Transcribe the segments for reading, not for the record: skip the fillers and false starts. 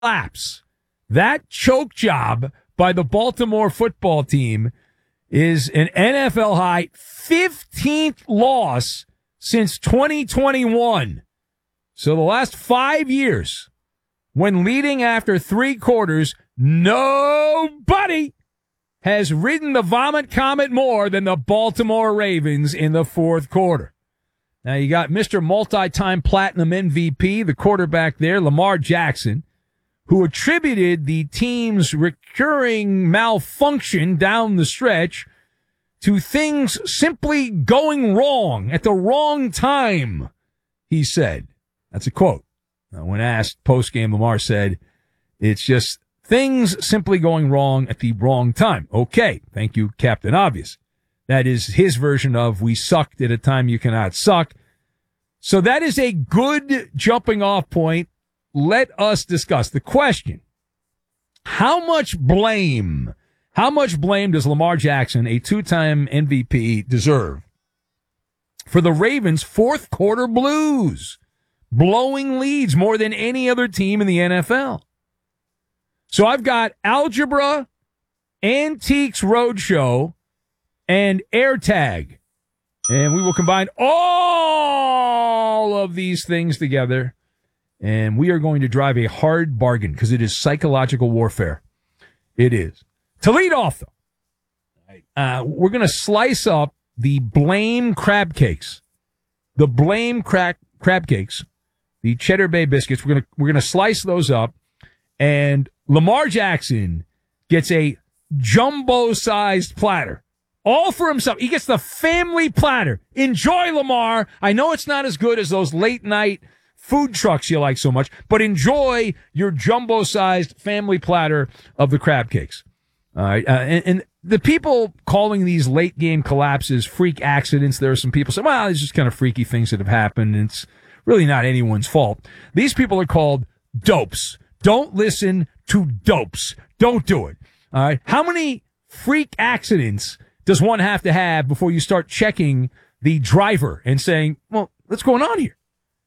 collapse. That choke job by the Baltimore football team is an NFL high 15th loss since 2021. So the last 5 years, when leading after 3 quarters, nobody has ridden the vomit comet more than the Baltimore Ravens in the fourth quarter. Now you got Mr. Multi-time platinum MVP, the quarterback there, Lamar Jackson, who attributed the team's recurring malfunction down the stretch to things simply going wrong at the wrong time, he said. That's a quote. Now, when asked post-game, Lamar said, it's just things simply going wrong at the wrong time. Okay, thank you, Captain Obvious. That is his version of we sucked at a time you cannot suck. So that is a good jumping off point. Let us discuss the question. How much blame does Lamar Jackson, a 2-time MVP, deserve for the Ravens' fourth quarter blues, blowing leads more than any other team in the NFL? So I've got Algebra, Antiques Roadshow, and AirTag. And we will combine all of these things together. And we are going to drive a hard bargain because it is psychological warfare. It is. To lead off, though, we're going to slice up the blame crab cakes. The blame crab cakes, the Cheddar Bay biscuits. We're going to slice those up. And Lamar Jackson gets a jumbo-sized platter. All for himself. He gets the family platter. Enjoy, Lamar. I know it's not as good as those late-night food trucks you like so much, but enjoy your jumbo-sized family platter of the crab cakes. All right. And the people calling these late-game collapses freak accidents, there are some people say, well, it's just kind of freaky things that have happened. It's really not anyone's fault. These people are called dopes. Don't listen to dopes. Don't do it. All right. How many freak accidents does one have to have before you start checking the driver and saying, well, what's going on here?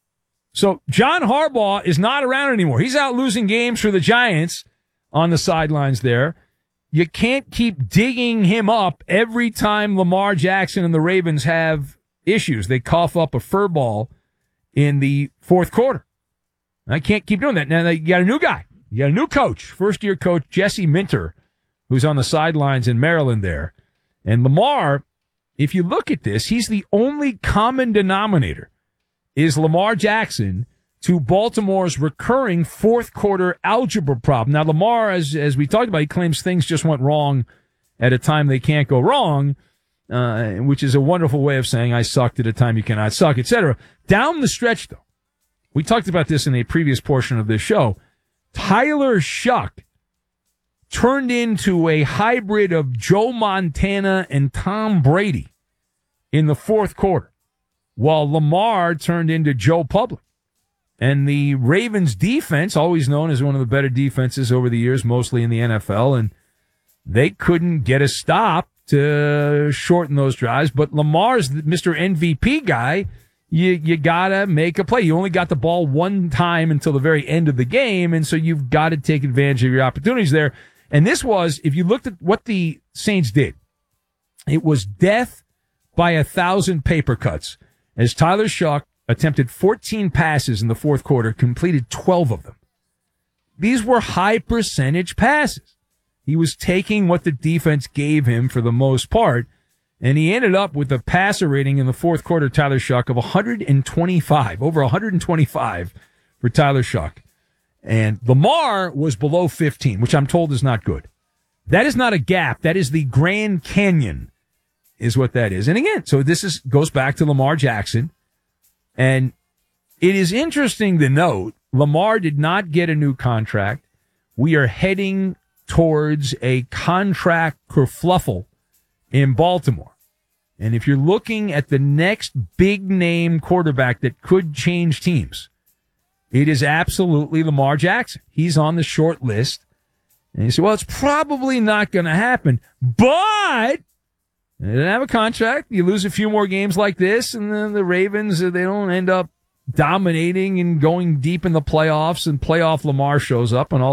So John Harbaugh is not around anymore. He's out losing games for the Giants on the sidelines there. You can't keep digging him up every time Lamar Jackson and the Ravens have issues. They cough up a fur ball in the fourth quarter. I can't keep doing that. Now, you got a new guy. You got a new coach, first-year coach Jesse Minter, who's on the sidelines in Maryland there. And Lamar, if you look at this, he's the only common denominator is Lamar Jackson to Baltimore's recurring fourth-quarter algebra problem. Now, Lamar, as we talked about, he claims things just went wrong at a time they can't go wrong, which is a wonderful way of saying I sucked at a time you cannot suck, etc. Down the stretch, though, we talked about this in a previous portion of this show, Tyler Shuck turned into a hybrid of Joe Montana and Tom Brady in the fourth quarter, while Lamar turned into Joe Public. And the Ravens defense, always known as one of the better defenses over the years, mostly in the NFL, and they couldn't get a stop to shorten those drives. But Lamar's Mr. MVP guy. You gotta make a play. You only got the ball one time until the very end of the game, and so you've got to take advantage of your opportunities there. And this was, if you looked at what the Saints did, it was death by 1,000 paper cuts. As Tyler Shuck attempted 14 passes in the fourth quarter, completed 12 of them. These were high percentage passes. He was taking what the defense gave him for the most part, and he ended up with a passer rating in the fourth quarter, Tyler Shuck, of 125, over 125 for Tyler Shuck. And Lamar was below 15, which I'm told is not good. That is not a gap. That is the Grand Canyon is what that is. And again, so this goes back to Lamar Jackson. And it is interesting to note, Lamar did not get a new contract. We are heading towards a contract kerfluffle in Baltimore. And if you're looking at the next big name quarterback that could change teams, it is absolutely Lamar Jackson. He's on the short list. And you say, well, it's probably not going to happen. But they didn't have a contract. You lose a few more games like this, and then the Ravens, they don't end up dominating and going deep in the playoffs, and playoff Lamar shows up, and all